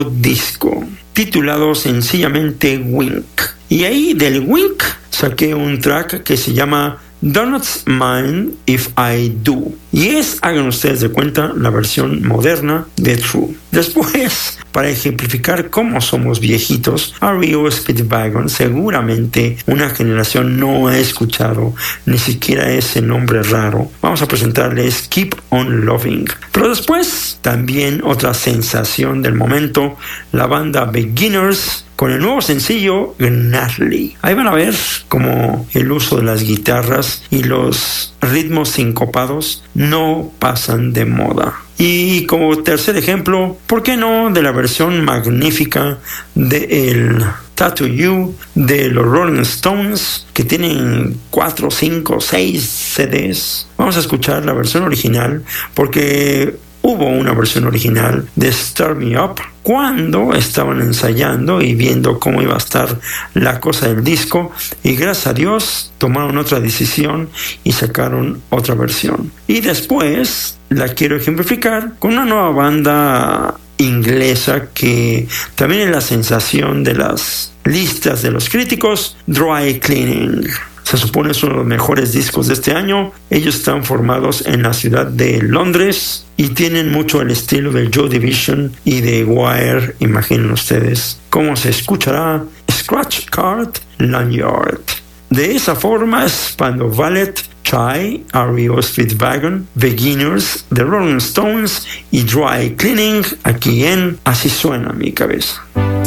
disco titulado sencillamente Wink. Y ahí del Wink saqué un track que se llama Donuts Mine If I Do, y es, hagan ustedes de cuenta, la versión moderna de True. Después, para ejemplificar cómo somos viejitos, R.E.O. Speedwagon, seguramente una generación no ha escuchado ni siquiera ese nombre raro. Vamos a presentarles Keep on Loving. Pero después, también otra sensación del momento, la banda Beginners, con el nuevo sencillo Gnarly. Ahí van a ver cómo el uso de las guitarras y los ritmos sincopados no pasan de moda. Y como tercer ejemplo, ¿por qué no?, de la versión magnífica de el Tattoo You de los Rolling Stones, que tienen 4, 5, 6 CDs. Vamos a escuchar la versión original, porque hubo una versión original de Start Me Up cuando estaban ensayando y viendo cómo iba a estar la cosa del disco, y gracias a Dios tomaron otra decisión y sacaron otra versión. Y después la quiero ejemplificar con una nueva banda inglesa que también es la sensación de las listas de los críticos, Dry Cleaning. Se supone es uno de los mejores discos de este año. Ellos están formados en la ciudad de Londres y tienen mucho el estilo de Joy Division y de Wire. Imaginen ustedes cómo se escuchará Scratch Card Lanyard. De esa forma es cuando Valet, Chai, R.E.O. Speedwagon, Beginners, The Rolling Stones y Dry Cleaning, aquí en Así Suena Mi Cabeza.